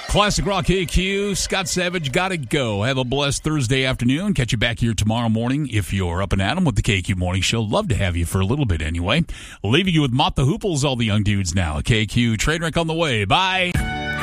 Classic Rock KQ, Scott Savage, gotta go. Have a blessed Thursday afternoon. Catch you back here tomorrow morning if you're up and at 'em with the KQ Morning Show. Love to have you for a little bit anyway. Leaving you with Mott the Hooples, all the young dudes now. KQ Trainwreck on the way. Bye.